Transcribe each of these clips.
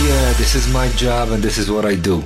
Yeah, this is my job and this is what I do.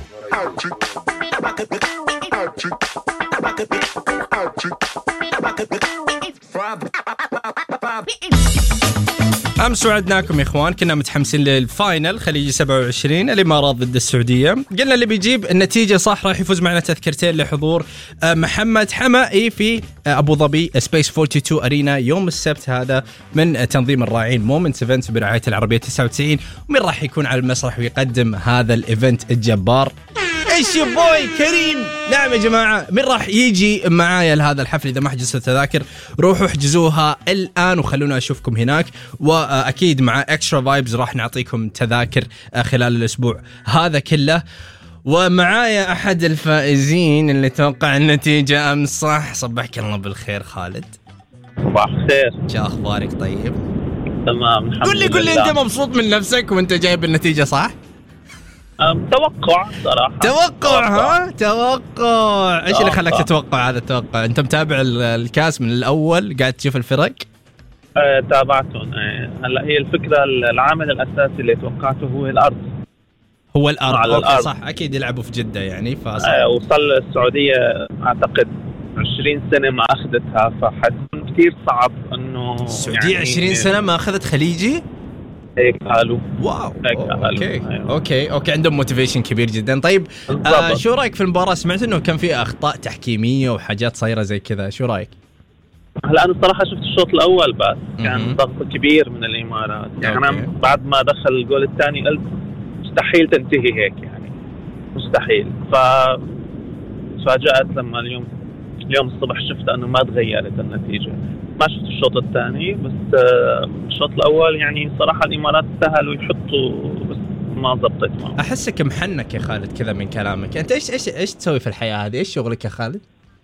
أمس وعدناكم يا إخوان، كنا متحمسين للفاينل خليجي 27 الإمارات ضد السعودية. قلنا اللي بيجيب النتيجة صح راح يفوز معنا تذكرتين لحضور محمد حمائي في أبو ظبي سبيس 42 أرينا يوم السبت هذا من تنظيم الراعين مومنتس إيفنت برعاية العربية 99. ومن راح يكون على المسرح ويقدم هذا الإيفنت الجبار؟ ايش يا بوي كريم. نعم يا جماعة، من راح يجي معايا لهذا الحفل؟ إذا ما حجزتوا التذاكر روحوا احجزوها الآن وخلونا أشوفكم هناك. وأكيد مع إكسترا فايبز راح نعطيكم تذاكر خلال الأسبوع هذا كله. ومعايا أحد الفائزين اللي توقع النتيجة أمس صح. صبحك الله بالخير خالد. صباح الخير. شو أخبارك؟ طيب تمام الحمد لله. قل لي أنت مبسوط من نفسك وأنت جايب النتيجة صح؟ توقع صراحة. توقع. ايش اللي خلاك تتوقع هذا التوقع؟ انت متابع الكاس من الاول، قاعد تشوف الفرق؟ تابعتهم. هلا هي الفكرة، العامل الاساسي اللي توقعته هو الارض. على الارض صح. اكيد يلعبوا في جدة يعني وصل السعودية اعتقد 20 سنة ما اخذتها، فحتكون كثير صعب انه السعودية يعني 20 سنة ما اخذت خليجي. هيك قالوا. واو. اوكي عندهم موتيفيشن كبير جدا. طيب شو رايك في المباراة؟ سمعت انه كان في اخطاء تحكيمية وحاجات صايرة زي كذا، شو رايك؟ هلا انا صراحة شفت الشوط الاول بس كان ضغط كبير من الامارات. يعني انا بعد ما دخل الجول الثاني قلت مستحيل تنتهي هيك، يعني مستحيل. فاجأت لما اليوم الصبح شفت انه ما تغيرت النتيجة. ما شفت الشوط الثاني بس الشوط الأول يعني صراحة الإمارات سهلوا يحطوا بس ما زبطت معه. أحسك محنك يا خالد كذا من كلامك. أنت إيش تسوي في الحياة هذه؟ إيش شغلك يا خالد؟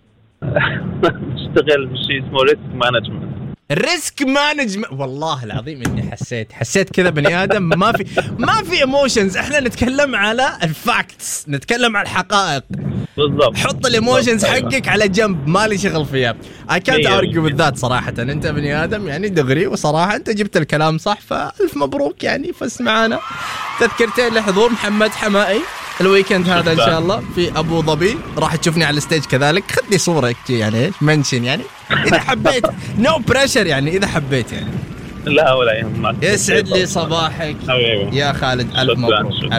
اشتغل بشيء اسمه ريسك مانجمنت. الريسك مانجمنت. والله العظيم اني حسيت كذا بني ادم ما في ايموشنز. احنا نتكلم على الفاكتس، نتكلم على الحقائق بالضبط. حط الايموشنز حقك على جنب، مالي شغل فيها. I can't argue with that صراحة. انت بني ادم يعني دغري، وصراحة انت جبت الكلام صح، فالف مبروك يعني. فزت معانا تذكرتين لحضور محمد حمائي الويكند هذا ان شاء الله في ابو ظبي. راح تشوفني على الستيج كذلك. خذ لي صورة يعني منشن يعني اذا حبيت. نو بريشر يعني اذا حبيت يعني. لا ولا يهمك. يسعد لي صباحك يا خالد. الف مبروك.